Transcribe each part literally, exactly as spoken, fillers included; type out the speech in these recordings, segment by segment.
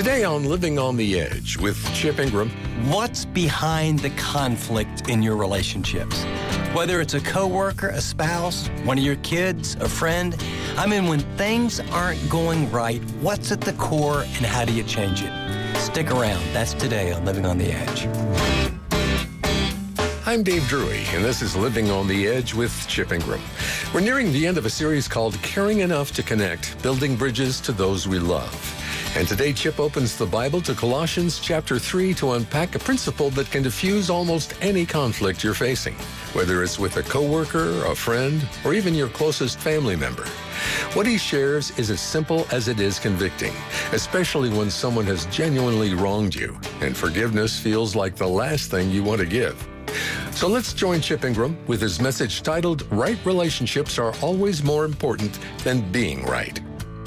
Today on Living on the Edge with Chip Ingram. What's behind the conflict in your relationships? Whether it's a coworker, a spouse, one of your kids, a friend. I mean, when things aren't going right, what's at the core and how do you change it? Stick around. That's today on Living on the Edge. I'm Dave Drury, and this is Living on the Edge with Chip Ingram. We're nearing the end of a series called Caring Enough to Connect, Building Bridges to Those We Love. And today, Chip opens the Bible to Colossians chapter three to unpack a principle that can diffuse almost any conflict you're facing, whether it's with a coworker, a friend, or even your closest family member. What he shares is as simple as it is convicting, especially when someone has genuinely wronged you, and forgiveness feels like the last thing you want to give. So let's join Chip Ingram with his message titled, Right Relationships Are Always More Important Than Being Right.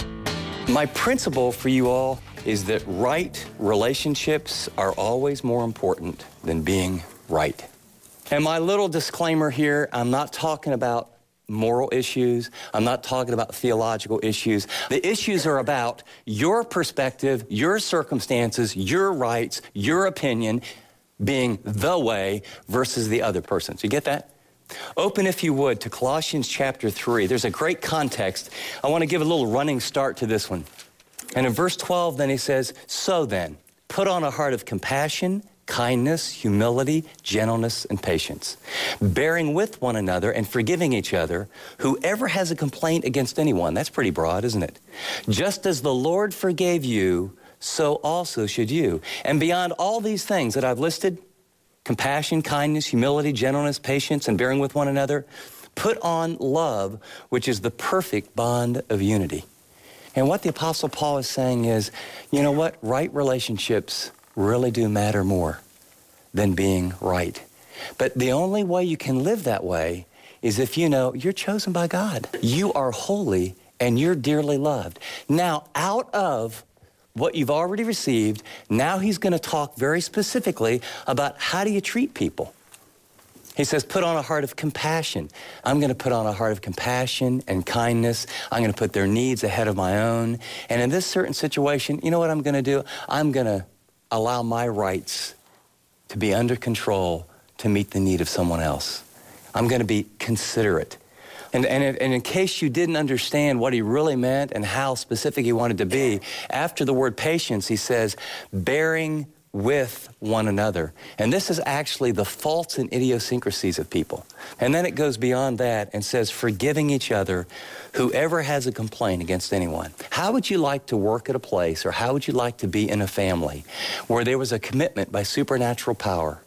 My principle for you all is that right relationships are always more important than being right. And my little disclaimer here, I'm not talking about moral issues. I'm not talking about theological issues. The issues are about your perspective, your circumstances, your rights, your opinion being the way versus the other person. So you get that? Open, if you would, to Colossians chapter three. There's a great context. I want to give a little running start to this one. And in verse twelve, then he says, So then, put on a heart of compassion, kindness, humility, gentleness, and patience, bearing with one another and forgiving each other, whoever has a complaint against anyone. That's pretty broad, isn't it? Just as the Lord forgave you, so also should you. And beyond all these things that I've listed, compassion, kindness, humility, gentleness, patience, and bearing with one another, put on love, which is the perfect bond of unity. And what the Apostle Paul is saying is, you know what? Right relationships really do matter more than being right. But the only way you can live that way is if you know you're chosen by God. You are holy and you're dearly loved. Now, out of what you've already received, now he's going to talk very specifically about how do you treat people. He says, put on a heart of compassion. I'm going to put on a heart of compassion and kindness. I'm going to put their needs ahead of my own. And in this certain situation, you know what I'm going to do? I'm going to allow my rights to be under control to meet the need of someone else. I'm going to be considerate. And, and, and in case you didn't understand what he really meant and how specific he wanted to be, after the word patience, he says, bearing with one another. And this is actually the faults and idiosyncrasies of people. And then it goes beyond that and says, forgiving each other, whoever has a complaint against anyone. How would you like to work at a place, or how would you like to be in a family where there was a commitment by supernatural power